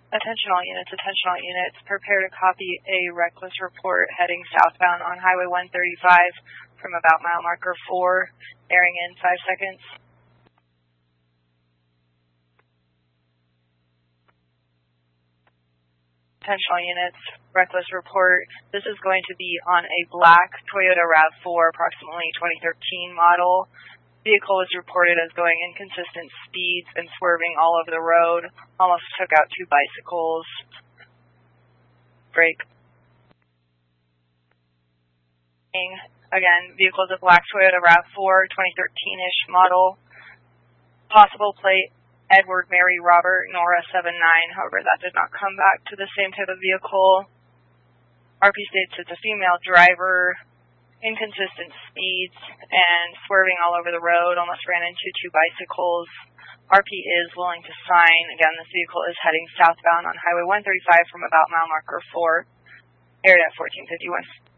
Attention all units, prepare to copy a reckless report heading southbound on Highway 135 from about mile marker 4, airing in 5 seconds. Attention all units, reckless report. This is going to be on a black Toyota RAV4, approximately 2013 model. Vehicle was reported as going inconsistent speeds and swerving all over the road. Almost took out 2 bicycles. Brake. Again, vehicle is a black Toyota RAV4, 2013-ish model. Possible plate, Edward Mary Robert Nora 79. However, that did not come back to the same type of vehicle. RP states it's a female driver. Inconsistent speeds and swerving all over the road, almost ran into 2 bicycles. RP is willing to sign. Again, this vehicle is heading southbound on Highway 135 from about mile marker 4, area 1451.